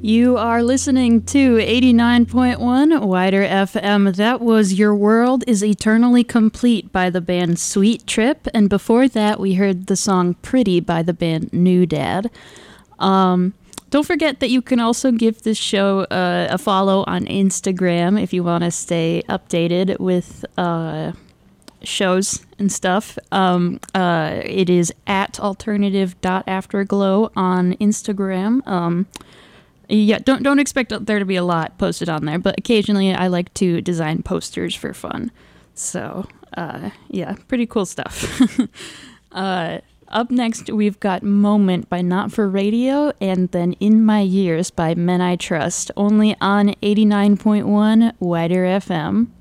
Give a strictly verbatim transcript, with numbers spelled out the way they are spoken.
You are listening to eighty-nine point one Wider F M. That was Your World is Eternally Complete by the band Sweet Trip. And before that, we heard the song Pretty by the band New Dad. Um, don't forget that you can also give this show uh, a follow on Instagram if you want to stay updated with uh, shows and stuff. Um, uh, it is at alternative dot afterglow on Instagram. Um, Yeah, don't don't expect there to be a lot posted on there, but occasionally I like to design posters for fun. So, uh, yeah, pretty cool stuff. uh, up next, we've got Moment by Not For Radio, and then In My Years by Men I Trust, only on eighty-nine point one Wider F M.